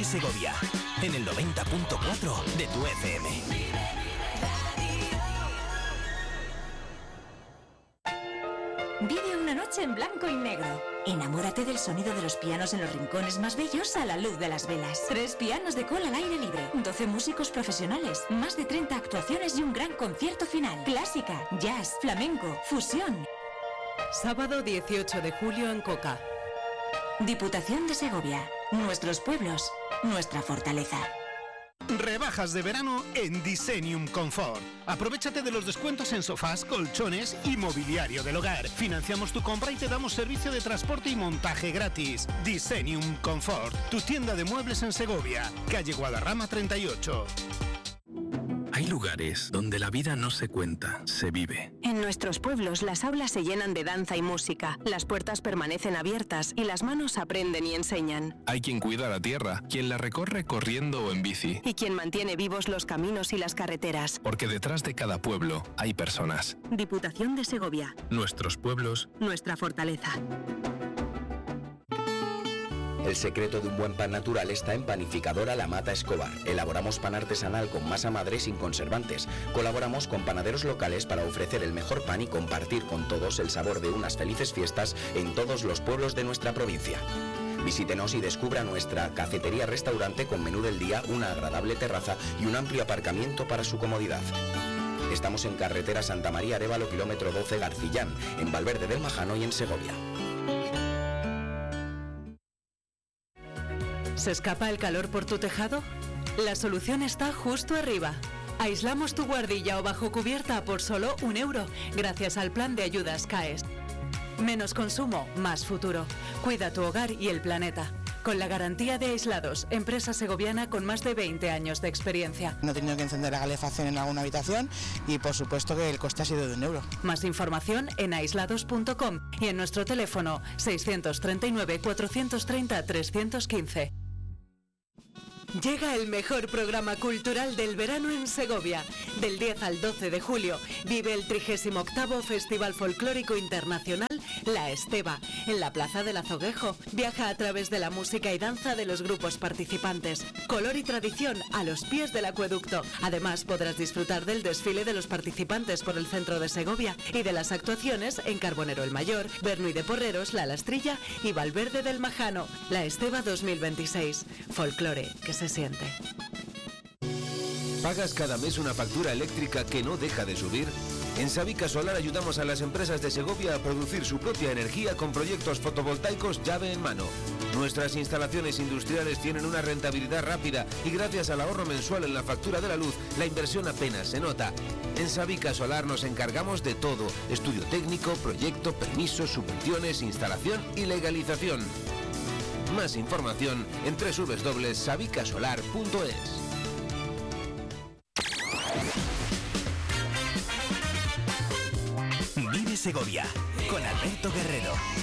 Vive Segovia, en el 90.4 de tu FM. Vive una noche en blanco y negro. Enamórate del sonido de los pianos en los rincones más bellos a la luz de las velas. 3 pianos de cola al aire libre, 12 músicos profesionales, más de 30 actuaciones y un gran concierto final. Clásica, jazz, flamenco, fusión. Sábado 18 de julio en Coca. Diputación de Segovia. Nuestros pueblos, nuestra fortaleza. Rebajas de verano en Disenium Confort. Aprovechate de los descuentos en sofás, colchones y mobiliario del hogar. Financiamos tu compra y te damos servicio de transporte y montaje gratis. Disenium Confort, tu tienda de muebles en Segovia, calle Guadarrama 38. Hay lugares donde la vida no se cuenta, se vive. En nuestros pueblos las aulas se llenan de danza y música, las puertas permanecen abiertas y las manos aprenden y enseñan. Hay quien cuida la tierra, quien la recorre corriendo o en bici. Y quien mantiene vivos los caminos y las carreteras. Porque detrás de cada pueblo hay personas. Diputación de Segovia. Nuestros pueblos. Nuestra fortaleza. El secreto de un buen pan natural está en Panificadora La Mata Escobar. Elaboramos pan artesanal con masa madre sin conservantes. Colaboramos con panaderos locales para ofrecer el mejor pan y compartir con todos el sabor de unas felices fiestas en todos los pueblos de nuestra provincia. Visítenos y descubra nuestra cafetería-restaurante con menú del día, una agradable terraza y un amplio aparcamiento para su comodidad. Estamos en carretera Santa María Arévalo, kilómetro 12 Garcillán, en Valverde del Majano y en Segovia. ¿Se escapa el calor por tu tejado? La solución está justo arriba. Aislamos tu guardilla o bajo cubierta por solo €1, gracias al plan de ayudas CAES. Menos consumo, más futuro. Cuida tu hogar y el planeta. Con la garantía de Aislados, empresa segoviana con más de 20 años de experiencia. No he tenido que encender la calefacción en alguna habitación y por supuesto que el coste ha sido de €1. Más información en aislados.com y en nuestro teléfono 639 430 315. Llega el mejor programa cultural del verano en Segovia. Del 10 al 12 de julio vive el 38º Festival Folclórico Internacional La Esteva, en la Plaza del Azoguejo. Viaja a través de la música y danza de los grupos participantes. Color y tradición a los pies del acueducto. Además podrás disfrutar del desfile de los participantes por el centro de Segovia y de las actuaciones en Carbonero el Mayor, Bernuy de Porreros, La Lastrilla y Valverde del Majano. La Esteva 2026. Folclore que se siente. ¿Pagas cada mes una factura eléctrica que no deja de subir? En Sabica Solar ayudamos a las empresas de Segovia a producir su propia energía con proyectos fotovoltaicos llave en mano. Nuestras instalaciones industriales tienen una rentabilidad rápida y gracias al ahorro mensual en la factura de la luz, la inversión apenas se nota. En Sabica Solar nos encargamos de todo: estudio técnico, proyecto, permisos, subvenciones, instalación y legalización. Más información en www.sabicasolar.es. Vive Segovia con Alberto Guerrero.